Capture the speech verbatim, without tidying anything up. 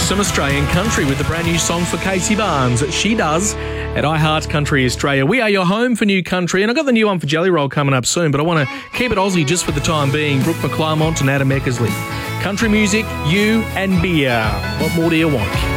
some Australian country with a brand new song for Casey Barnes. She Does at iHeart Country Australia. We are your home for new country, and I've got the new one for Jelly Roll coming up soon, but I want to keep it Aussie just for the time being. Brooke McClymont and Adam Eckersley. Country music, you and beer. What more do you want?